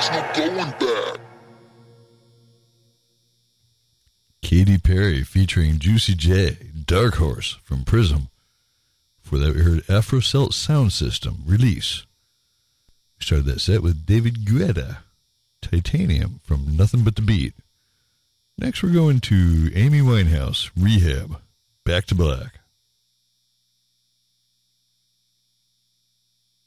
There's no going back. Katy Perry featuring Juicy J, Dark Horse from Prism. Before that, we heard Afro Celt Sound System, Release. We started that set with David Guetta, Titanium from Nothing But the Beat. Next, we're going to Amy Winehouse, Rehab, Back to Black.